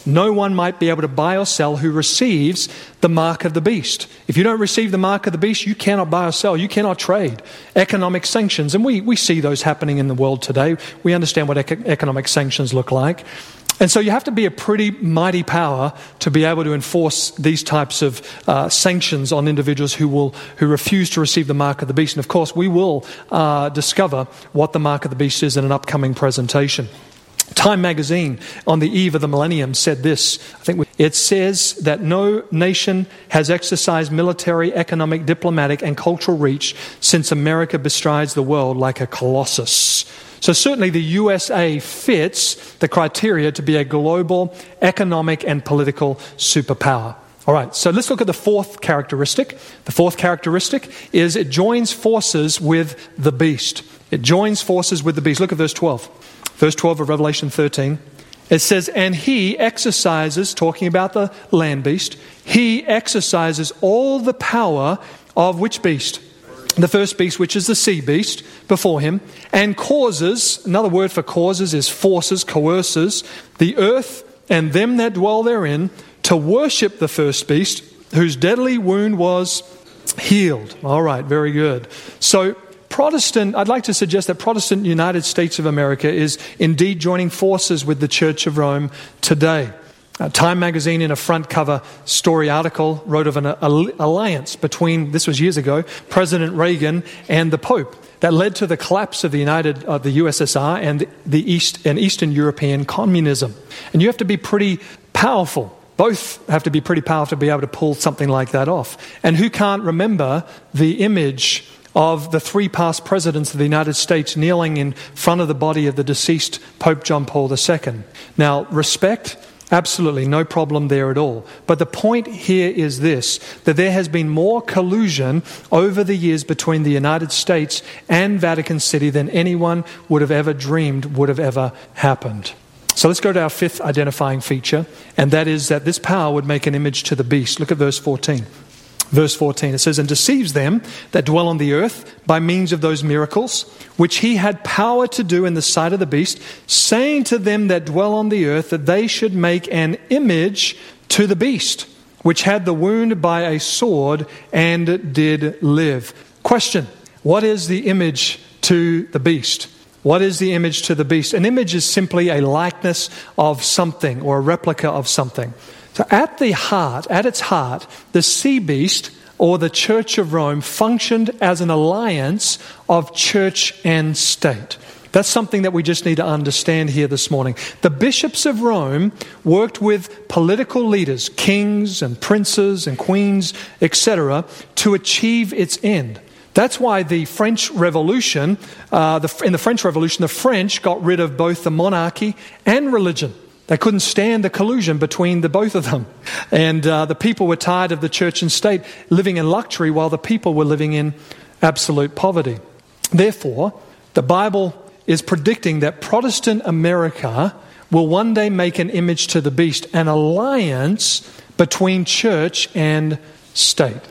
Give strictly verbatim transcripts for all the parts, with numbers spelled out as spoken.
no one might be able to buy or sell who receives the mark of the beast. If you don't receive the mark of the beast, you cannot buy or sell. You cannot trade. Economic sanctions, and we, we see those happening in the world today. We understand what ec- economic sanctions look like. And so you have to be a pretty mighty power to be able to enforce these types of uh, sanctions on individuals who will who refuse to receive the mark of the beast. And of course, we will uh, discover what the mark of the beast is in an upcoming presentation. Time magazine, on the eve of the millennium, said this. I think it says that no nation has exercised military, economic, diplomatic, and cultural reach since America bestrides the world like a colossus. So certainly the U S A fits the criteria to be a global economic and political superpower. All right, so let's look at the fourth characteristic. The fourth characteristic is it joins forces with the beast. It joins forces with the beast. Look at verse twelve. Verse twelve of Revelation thirteen. It says, and he exercises, talking about the land beast, he exercises all the power of which beast? The first beast, which is the sea beast, before him, and causes, another word for causes is forces, coerces, the earth and them that dwell therein to worship the first beast, whose deadly wound was healed. All right, very good. So Protestant, I'd like to suggest that Protestant United States of America is indeed joining forces with the Church of Rome today. Uh, Time magazine, in a front cover story article, wrote of an uh, alliance between, this was years ago, President Reagan and the Pope that led to the collapse of the United, uh, the U S S R and the East and Eastern European communism. And you have to be pretty powerful. Both have to be pretty powerful to be able to pull something like that off. And who can't remember the image of the three past presidents of the United States kneeling in front of the body of the deceased Pope John Paul the Second? Now, respect. Absolutely, no problem there at all. But the point here is this, that there has been more collusion over the years between the United States and Vatican City than anyone would have ever dreamed would have ever happened. So let's go to our fifth identifying feature, and that is that this power would make an image to the beast. Look at verse fourteen. Verse fourteen, it says, and deceives them that dwell on the earth by means of those miracles, which he had power to do in the sight of the beast, saying to them that dwell on the earth that they should make an image to the beast, which had the wound by a sword and did live. Question, what is the image to the beast? What is the image to the beast? An image is simply a likeness of something or a replica of something. So at the heart, at its heart, the sea beast or the Church of Rome functioned as an alliance of church and state. That's something that we just need to understand here this morning. The bishops of Rome worked with political leaders, kings and princes and queens, et cetera, to achieve its end. That's why the French Revolution, uh, the, in the French Revolution, the French got rid of both the monarchy and religion. They couldn't stand the collusion between the both of them. And uh, the people were tired of the church and state living in luxury while the people were living in absolute poverty. Therefore, the Bible is predicting that Protestant America will one day make an image to the beast, an alliance between church and state.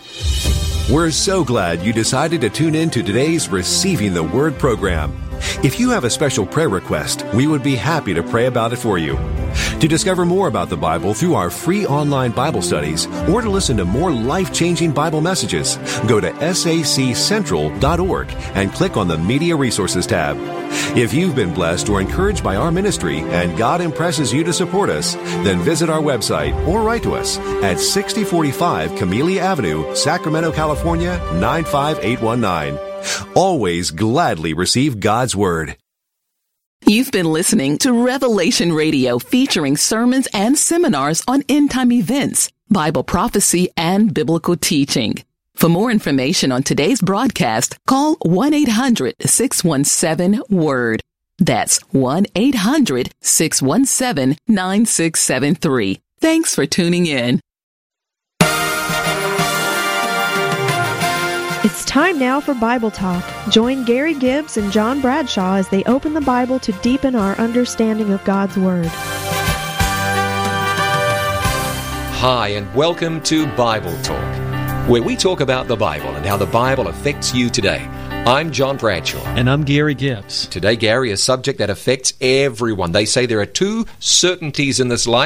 We're so glad you decided to tune in to today's Receiving the Word program. If you have a special prayer request, we would be happy to pray about it for you. To discover more about the Bible through our free online Bible studies or to listen to more life-changing Bible messages, go to S A C central dot org and click on the Media Resources tab. If you've been blessed or encouraged by our ministry and God impresses you to support us, then visit our website or write to us at sixty forty-five Camellia Avenue, Sacramento, California, nine five eight one nine. Always gladly receive God's Word. You've been listening to Revelation Radio, featuring sermons and seminars on end-time events, Bible prophecy, and biblical teaching. For more information on today's broadcast, call one eight hundred six one seven WORD. That's one eight hundred six one seven nine six seven three. Thanks for tuning in. It's time now for Bible Talk. Join Gary Gibbs and John Bradshaw as they open the Bible to deepen our understanding of God's Word. Hi, and welcome to Bible Talk, where we talk about the Bible and how the Bible affects you today. I'm John Bradshaw. And I'm Gary Gibbs. Today, Gary, a subject that affects everyone. They say there are two certainties in this life.